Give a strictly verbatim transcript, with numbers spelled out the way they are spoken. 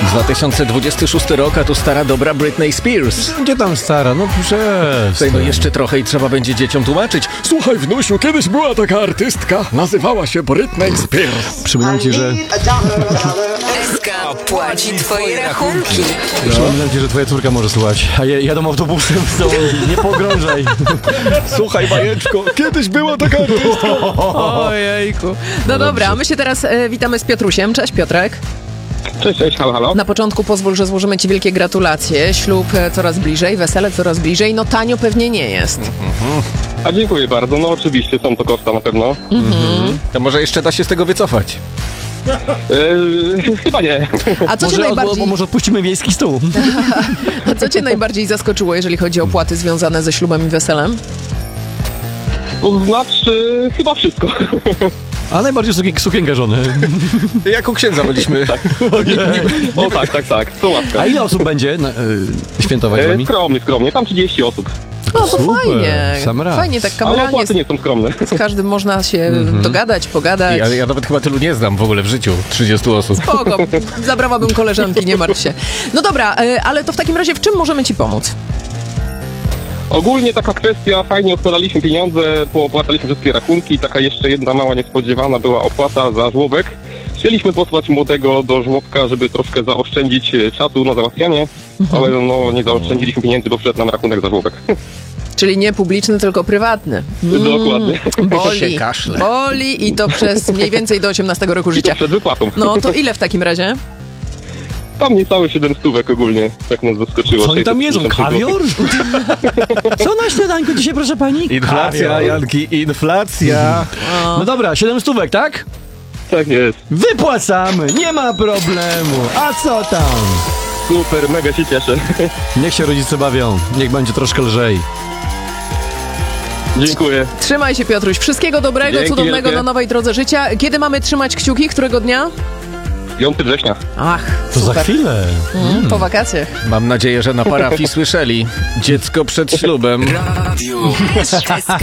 dwa tysiące dwudziesty szósty rok, a tu stara dobra Britney Spears. Gdzie tam stara? No przestań. No jeszcze trochę i trzeba będzie dzieciom tłumaczyć. Słuchaj, wnusiu, kiedyś była taka artystka. Nazywała się Britney Spears. Przypominam ci, że... S K płaci twoje rachunki. Przypominam ci, że twoja córka może słuchać. A ja, jadą autobusem, są... nie pogrążaj. Słuchaj, bajeczko, kiedyś była taka artystka. Ojejku. No dobra, a my się teraz e, witamy z Piotrusiem. Cześć, Piotrek. Cześć, cześć, halo, halo. Na początku pozwól, że złożymy ci wielkie gratulacje. Ślub e, coraz bliżej, wesele coraz bliżej. No tanio pewnie nie jest. A dziękuję bardzo, no oczywiście są to koszta na pewno. Mhm. To może jeszcze da się z tego wycofać. Yy, chyba nie. A co cię Może, najbardziej... od, może odpuścimy wiejski stół. A co cię najbardziej zaskoczyło, jeżeli chodzi o opłaty związane ze ślubem i weselem? To znaczy, chyba wszystko. A najbardziej sukien, sukienkę żony. Jak u księdza byliśmy. O tak, tak, tak, to łaska. A ile osób będzie na, y, świętować z Yy, wami? skromnie, skromnie, tam trzydzieści osób. No to Super, fajnie. sam raz. Fajnie, tak Ale kameralnie opłaty z, nie są skromne. z każdym można się dogadać, pogadać. Ja, ja nawet chyba tylu nie znam w ogóle w życiu. trzydziestu osób. Spoko, zabrałabym koleżanki, nie martw się. No dobra, y, ale to w takim razie w czym możemy ci pomóc? Ogólnie taka kwestia, fajnie odkładaliśmy pieniądze, poopłacaliśmy wszystkie rachunki. Taka jeszcze jedna mała niespodziewana była opłata za żłobek. Chcieliśmy posłać młodego do żłobka, żeby troszkę zaoszczędzić e, czasu na załatwianie, ale no nie zaoszczędziliśmy pieniędzy, bo wszedł nam rachunek za żłobek. Czyli nie publiczny, tylko prywatny. Mm, Dokładnie. Boli, się kaszle. boli i to przez mniej więcej do osiemnastego roku I to życia. przed wypłatą. No to ile w takim razie? Tam niecałe siedem stówek ogólnie, tak nas zaskoczyło. Co oni tam jedzą? Kawior? Co na śniadanku dzisiaj, proszę pani? Inflacja, Janki, inflacja. No dobra, siedem stówek, tak? Tak jest. Wypłacamy, nie ma problemu. A co tam? Super, mega się cieszę. Niech się rodzice bawią, niech będzie troszkę lżej. Dziękuję. Trzymaj się, Piotruś. Wszystkiego dobrego, Dzięki cudownego wielkie. na nowej drodze życia. Kiedy mamy trzymać kciuki? Którego dnia? piątego września. Ach, To super. za chwilę. Mm, po wakacjach. Mam nadzieję, że na parafii słyszeli. Dziecko przed ślubem. Radio S K.